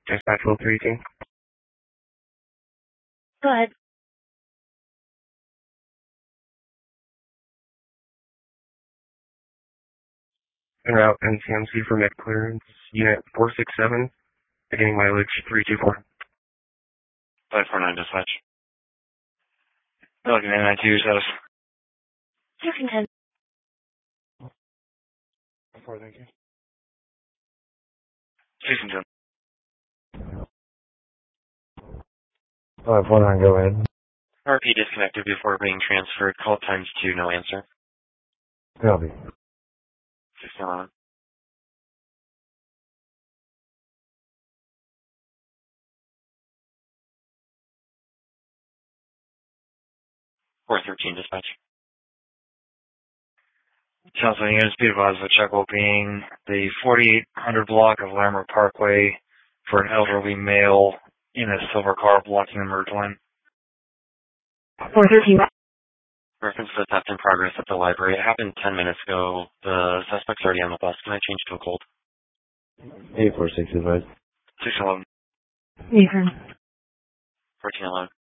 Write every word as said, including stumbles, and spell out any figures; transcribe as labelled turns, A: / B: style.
A: Dispatch Will three eighteen.
B: Go ahead.
A: En route N C M C for mid clearance. Unit four six seven, beginning mileage three two four.
C: five four nine dispatch. Looking at nine two status.
B: Houston ten.
A: four, thank you.
C: Houston ten.
A: five four nine, go ahead.
C: R P disconnected before being transferred. Call times two, no answer.
A: Copy.
C: sixteen eleven. four thirteen dispatch. Council units, be advised the check will being the forty-eight hundred block of Larimer Parkway for an elderly male in a silver car blocking the merge lane.
B: four thirteen.
C: Reference to theft in progress at the library. It happened ten minutes ago. The suspect's already on the bus. Can I change to a cold?
A: eight four six advised.
C: six eleven.
B: Ethan.
C: fourteen eleven.